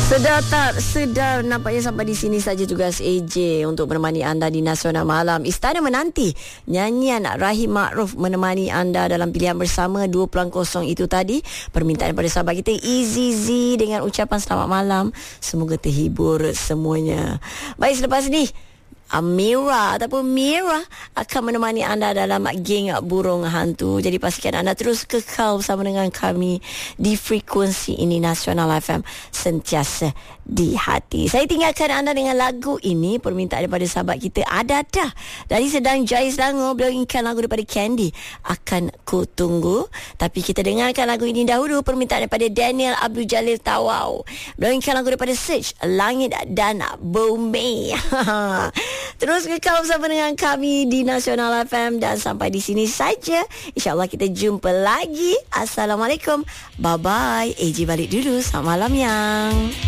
Sedar tak sedar, nampaknya sampai di sini saja tugas AJ untuk menemani anda di Nasional Malam. Istana menanti nyanyian Rahim Ma'ruf menemani anda dalam pilihan bersama 2.0 itu tadi. Permintaan daripada sahabat kita Easy Z dengan ucapan selamat malam. Semoga terhibur semuanya. Baik, selepas ni Amira ataupun Mira akan menemani anda dalam geng burung hantu. Jadi pastikan anda terus kekal bersama dengan kami di frekuensi ini, Nasional FM, sentiasa di hati. Saya tinggalkan anda dengan lagu ini, permintaan daripada sahabat kita Adada dari Sedang Jaya Selangor. Beliau inginkan lagu daripada Candy, Akan Ku Tunggu. Tapi kita dengarkan lagu ini dahulu, permintaan daripada Daniel Abdul Jalil Tawau. Beliau inginkan lagu daripada Search, Langit dan Bumi. Terus kekal bersama dengan kami di Nasional FM. Dan sampai di sini saja, InsyaAllah kita jumpa lagi. Assalamualaikum. Bye-bye. AJ balik dulu. Selamat malam yang